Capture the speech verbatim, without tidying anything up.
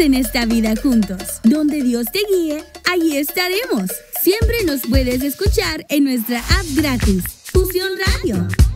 en esta vida juntos. Donde Dios te guíe, allí estaremos. Siempre nos puedes escuchar en nuestra app gratis, Fusión Radio.